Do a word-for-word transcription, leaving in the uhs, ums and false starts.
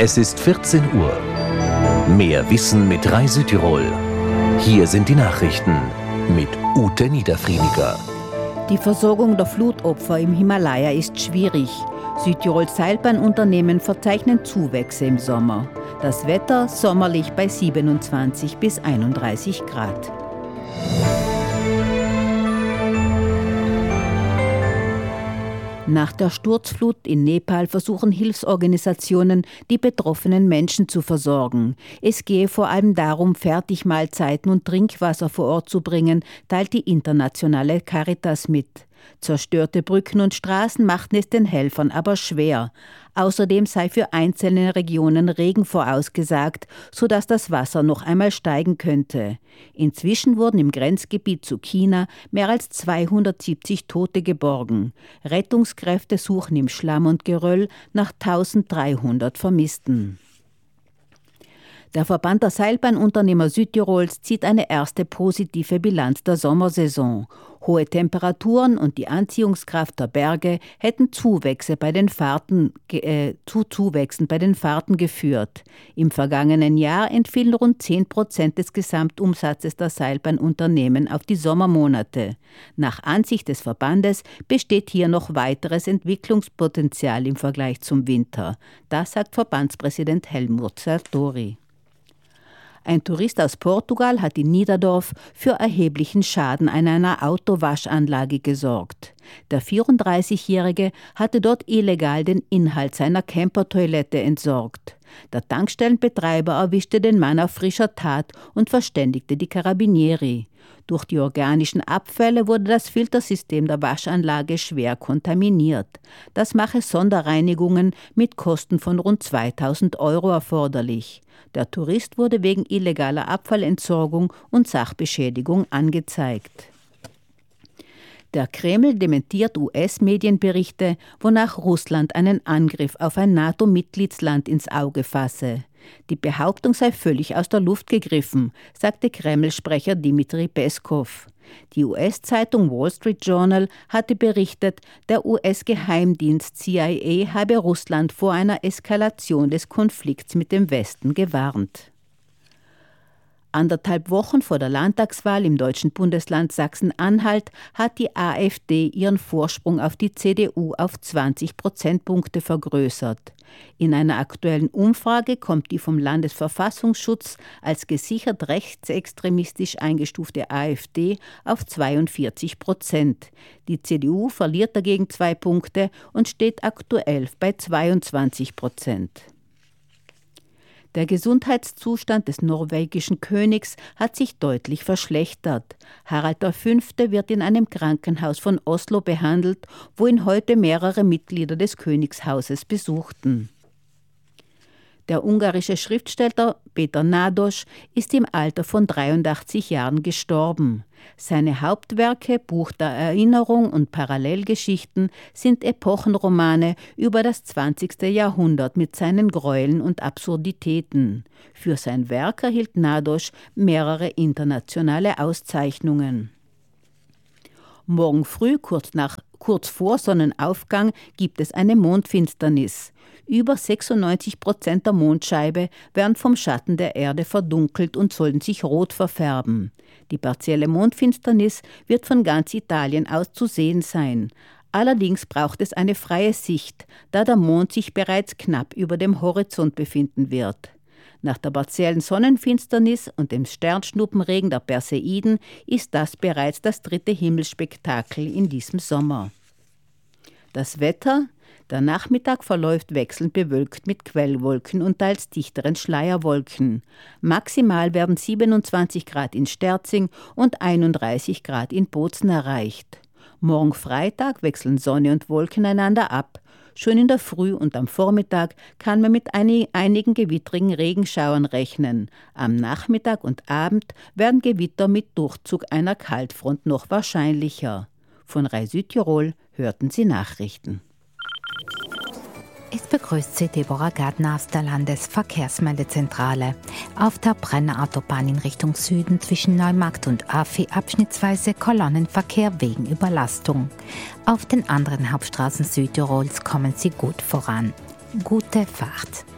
Es ist vierzehn Uhr. Mehr Wissen mit Rai Südtirol. Hier sind die Nachrichten mit Ute Niederfriediger. Die Versorgung der Flutopfer im Himalaya ist schwierig. Südtirols Seilbahnunternehmen verzeichnen Zuwächse im Sommer. Das Wetter sommerlich bei siebenundzwanzig bis einunddreißig Grad. Nach der Sturzflut in Nepal versuchen Hilfsorganisationen, die betroffenen Menschen zu versorgen. Es gehe vor allem darum, Fertigmahlzeiten und Trinkwasser vor Ort zu bringen, teilt die internationale Caritas mit. Zerstörte Brücken und Straßen machten es den Helfern aber schwer. Außerdem sei für einzelne Regionen Regen vorausgesagt, sodass das Wasser noch einmal steigen könnte. Inzwischen wurden im Grenzgebiet zu China mehr als zweihundertsiebzig Tote geborgen. Rettungskräfte suchen im Schlamm und Geröll nach eintausenddreihundert Vermissten. Der Verband der Seilbahnunternehmer Südtirols zieht eine erste positive Bilanz der Sommersaison. Hohe Temperaturen und die Anziehungskraft der Berge hätten Zuwächse bei den Fahrten, äh, zu Zuwächsen bei den Fahrten geführt. Im vergangenen Jahr entfielen rund zehn Prozent des Gesamtumsatzes der Seilbahnunternehmen auf die Sommermonate. Nach Ansicht des Verbandes besteht hier noch weiteres Entwicklungspotenzial im Vergleich zum Winter. Das sagt Verbandspräsident Helmut Sartori. Ein Tourist aus Portugal hat in Niederdorf für erheblichen Schaden an einer Autowaschanlage gesorgt. Der vierunddreißigjährige hatte dort illegal den Inhalt seiner Campertoilette entsorgt. Der Tankstellenbetreiber erwischte den Mann auf frischer Tat und verständigte die Carabinieri. Durch die organischen Abfälle wurde das Filtersystem der Waschanlage schwer kontaminiert. Das mache Sonderreinigungen mit Kosten von rund zweitausend Euro erforderlich. Der Tourist wurde wegen illegaler Abfallentsorgung und Sachbeschädigung angezeigt. Der Kreml dementiert U S-Medienberichte, wonach Russland einen Angriff auf ein NATO-Mitgliedsland ins Auge fasse. Die Behauptung sei völlig aus der Luft gegriffen, sagte Kreml-Sprecher Dmitri Peskov. Die U S-Zeitung Wall Street Journal hatte berichtet, der U S-Geheimdienst C I A habe Russland vor einer Eskalation des Konflikts mit dem Westen gewarnt. Anderthalb Wochen vor der Landtagswahl im deutschen Bundesland Sachsen-Anhalt hat die AfD ihren Vorsprung auf die C D U auf zwanzig Prozentpunkte vergrößert. In einer aktuellen Umfrage kommt die vom Landesverfassungsschutz als gesichert rechtsextremistisch eingestufte AfD auf zweiundvierzig Prozent. Die C D U verliert dagegen zwei Punkte und steht aktuell bei zweiundzwanzig Prozent. Der Gesundheitszustand des norwegischen Königs hat sich deutlich verschlechtert. Harald der Fünfte wird in einem Krankenhaus von Oslo behandelt, wo ihn heute mehrere Mitglieder des Königshauses besuchten. Der ungarische Schriftsteller Péter Nádas ist im Alter von dreiundachtzig Jahren gestorben. Seine Hauptwerke, Buch der Erinnerung und Parallelgeschichten, sind Epochenromane über das zwanzigste Jahrhundert mit seinen Gräueln und Absurditäten. Für sein Werk erhielt Nádas mehrere internationale Auszeichnungen. Morgen früh, kurz, nach, kurz vor Sonnenaufgang, gibt es eine Mondfinsternis. Über sechsundneunzig Prozent der Mondscheibe werden vom Schatten der Erde verdunkelt und sollen sich rot verfärben. Die partielle Mondfinsternis wird von ganz Italien aus zu sehen sein. Allerdings braucht es eine freie Sicht, da der Mond sich bereits knapp über dem Horizont befinden wird. Nach der partiellen Sonnenfinsternis und dem Sternschnuppenregen der Perseiden ist das bereits das dritte Himmelsspektakel in diesem Sommer. Das Wetter: Der Nachmittag verläuft wechselnd bewölkt mit Quellwolken und teils dichteren Schleierwolken. Maximal werden siebenundzwanzig Grad in Sterzing und einunddreißig Grad in Bozen erreicht. Morgen Freitag wechseln Sonne und Wolken einander ab. Schon in der Früh und am Vormittag kann man mit einigen gewittrigen Regenschauern rechnen. Am Nachmittag und Abend werden Gewitter mit Durchzug einer Kaltfront noch wahrscheinlicher. Von Rai Südtirol hörten Sie Nachrichten. Es begrüßt Sie Deborah Gärtner aus der Landesverkehrsmeldezentrale. Auf der Brenner Autobahn in Richtung Süden zwischen Neumarkt und Afi abschnittsweise Kolonnenverkehr wegen Überlastung. Auf den anderen Hauptstraßen Südtirols kommen Sie gut voran. Gute Fahrt!